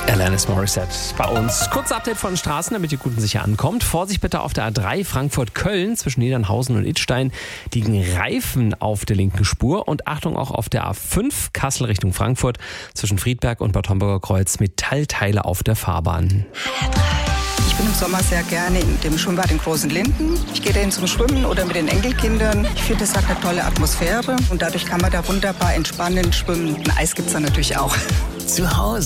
Alanis Morissette bei uns. Kurz Update von Straßen, damit ihr gut und sicher ankommt. Vorsicht bitte auf der A3 Frankfurt-Köln zwischen Niedernhausen und Idstein liegen Reifen auf der linken Spur. Und Achtung auch auf der A5 Kassel Richtung Frankfurt zwischen Friedberg und Bad Homburger Kreuz Metallteile auf der Fahrbahn. Ich bin im Sommer sehr gerne in dem Schwimmbad in Großen Linden. Ich gehe dahin zum Schwimmen oder mit den Enkelkindern. Ich finde, es hat eine tolle Atmosphäre und dadurch kann man da wunderbar entspannen, schwimmen. Ein Eis gibt es da natürlich auch. Zu Hause